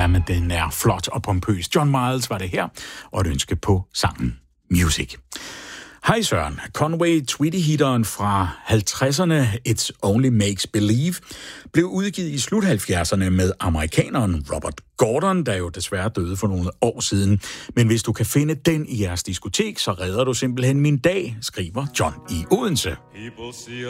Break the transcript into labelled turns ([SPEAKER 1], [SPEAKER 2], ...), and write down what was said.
[SPEAKER 1] Ja, men den er flot og pompøs. John Miles var det her, og et ønske på sangen Music. Hej Søren. Conway Twitty-hitteren fra 50'erne, It's Only Makes Believe, blev udgivet i slut 70'erne med amerikaneren Robert Gordon, der jo desværre døde for nogle år siden. Men hvis du kan finde den i jeres diskotek, så redder du simpelthen min dag, skriver John i Odense.